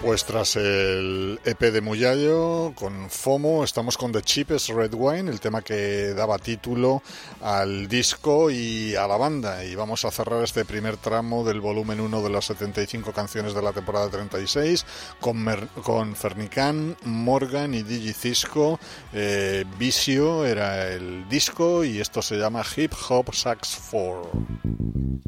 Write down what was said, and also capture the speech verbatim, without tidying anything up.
Pues tras el E P de Muyallo, con FOMO, estamos con The Cheapest Red Wine, el tema que daba título al disco y a la banda. Y vamos a cerrar este primer tramo del volumen uno de las setenta y cinco canciones de la temporada treinta y seis con, Mer- con Fernican, Morgan y Digi Cisco. Eh, Vicio era el disco y esto se llama Hip Hop Sax cuatro.